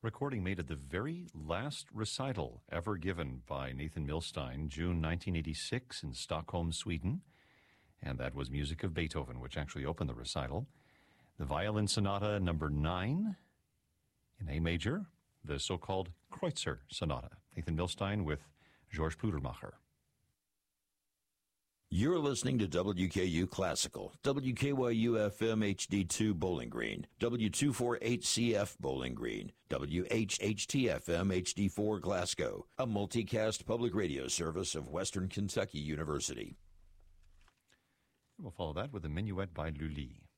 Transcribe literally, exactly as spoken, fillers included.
recording made at the very last recital ever given by Nathan Milstein, June nineteen eighty-six in Stockholm, Sweden. And that was music of Beethoven, which actually opened the recital. The Violin Sonata number nine in A major, the so-called Kreutzer Sonata. Nathan Milstein with Georges Pudermacher. You're listening to W K U Classical, W K Y U F M H D two Bowling Green, W two forty-eight C F Bowling Green, W H H T F M H D four Glasgow, a multicast public radio service of Western Kentucky University. We'll follow that with a minuet by Lully.